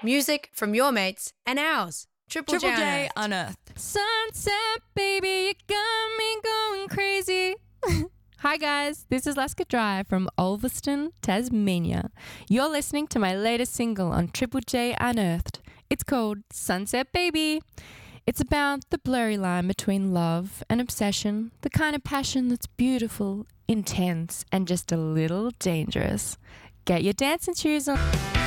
Music from your mates and ours. Triple J Unearthed. Sunset, baby, you got me going crazy. Hi guys, this is Laska Dry from Ulverston, Tasmania. You're listening to my latest single on Triple J Unearthed. It's called Sunset Baby. It's about the blurry line between love and obsession, the kind of passion that's beautiful, intense, and just a little dangerous. Get your dancing shoes on.